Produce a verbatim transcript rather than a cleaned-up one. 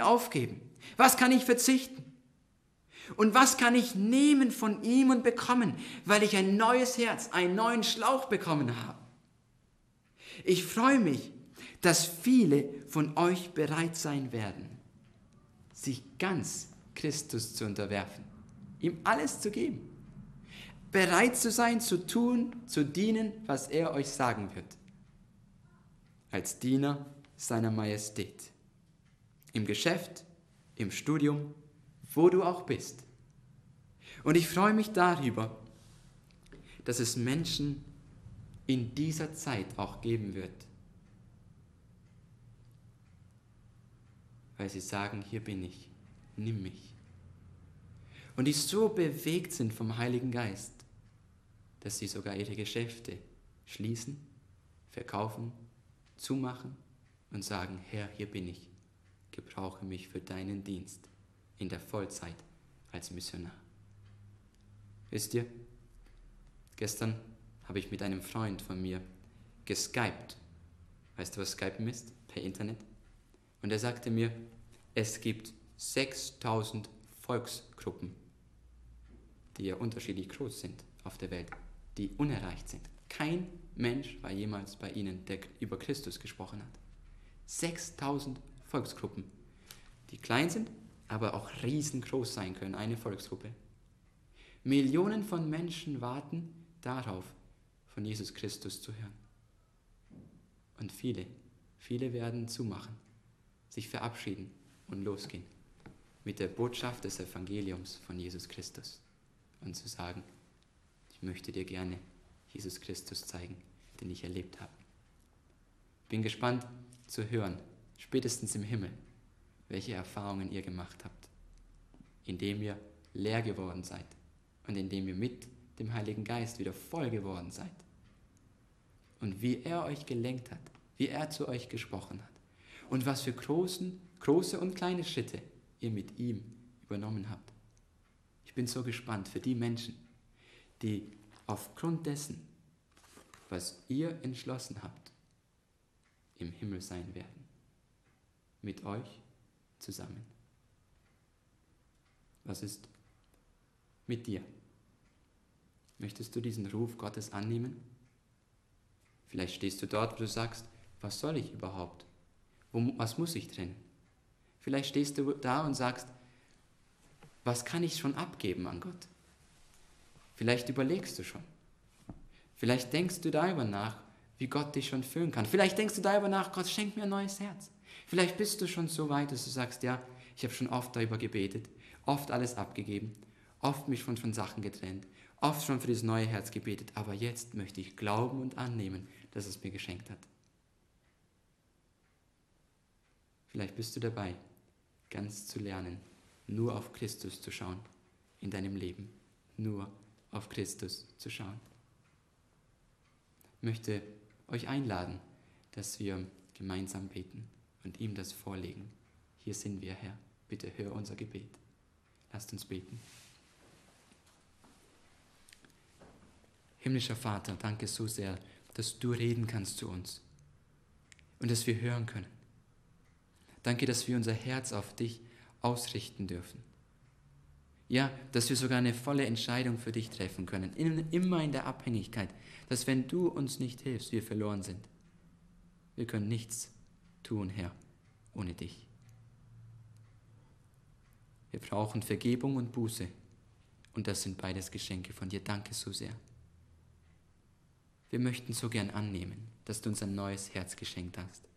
aufgeben? Was kann ich verzichten? Und was kann ich nehmen von ihm und bekommen, weil ich ein neues Herz, einen neuen Schlauch bekommen habe? Ich freue mich, dass viele von euch bereit sein werden, sich ganz Christus zu unterwerfen, ihm alles zu geben, bereit zu sein, zu tun, zu dienen, was er euch sagen wird, als Diener seiner Majestät, im Geschäft, im Studium, wo du auch bist. Und ich freue mich darüber, dass es Menschen in dieser Zeit auch geben wird, weil sie sagen, hier bin ich, nimm mich. Und die so bewegt sind vom Heiligen Geist, dass sie sogar ihre Geschäfte schließen, verkaufen, zumachen und sagen, Herr, hier bin ich, gebrauche mich für deinen Dienst in der Vollzeit als Missionar. Wisst ihr, gestern habe ich mit einem Freund von mir geskypt. Weißt du, was Skypen ist? Per Internet. Und er sagte mir, es gibt sechstausend Volksgruppen, die ja unterschiedlich groß sind auf der Welt, die unerreicht sind. Kein Mensch war jemals bei ihnen, der über Christus gesprochen hat. sechstausend Volksgruppen, die klein sind, aber auch riesengroß sein können, eine Volksgruppe. Millionen von Menschen warten darauf, von Jesus Christus zu hören. Und viele, viele werden zumachen, sich verabschieden und losgehen mit der Botschaft des Evangeliums von Jesus Christus und zu sagen, ich möchte dir gerne Jesus Christus zeigen, den ich erlebt habe. Bin gespannt zu hören, spätestens im Himmel, welche Erfahrungen ihr gemacht habt, indem ihr leer geworden seid und indem ihr mit dem Heiligen Geist wieder voll geworden seid. Und wie er euch gelenkt hat, wie er zu euch gesprochen hat und was für großen, große und kleine Schritte ihr mit ihm übernommen habt. Ich bin so gespannt für die Menschen, die aufgrund dessen, was ihr entschlossen habt, im Himmel sein werden. Mit euch zusammen. Was ist mit dir? Möchtest du diesen Ruf Gottes annehmen? Vielleicht stehst du dort, wo du sagst, was soll ich überhaupt? Wo, was muss ich trennen? Vielleicht stehst du da und sagst, was kann ich schon abgeben an Gott? Vielleicht überlegst du schon. Vielleicht denkst du darüber nach, wie Gott dich schon füllen kann. Vielleicht denkst du darüber nach, Gott schenkt mir ein neues Herz. Vielleicht bist du schon so weit, dass du sagst, ja, ich habe schon oft darüber gebetet, oft alles abgegeben, oft mich schon von Sachen getrennt, oft schon für dieses neue Herz gebetet, aber jetzt möchte ich glauben und annehmen, dass es mir geschenkt hat. Vielleicht bist du dabei, ganz zu lernen, nur auf Christus zu schauen in deinem Leben, nur auf Christus zu schauen. Ich möchte euch einladen, dass wir gemeinsam beten und ihm das vorlegen. Hier sind wir, Herr. Bitte hör unser Gebet. Lasst uns beten. Himmlischer Vater, danke so sehr, dass du reden kannst zu uns und dass wir hören können. Danke, dass wir unser Herz auf dich ausrichten dürfen. Ja, dass wir sogar eine volle Entscheidung für dich treffen können, in, immer in der Abhängigkeit, dass wenn du uns nicht hilfst, wir verloren sind. Wir können nichts tun, Herr, ohne dich. Wir brauchen Vergebung und Buße und das sind beides Geschenke von dir. Danke so sehr. Wir möchten so gern annehmen, dass du uns ein neues Herz geschenkt hast.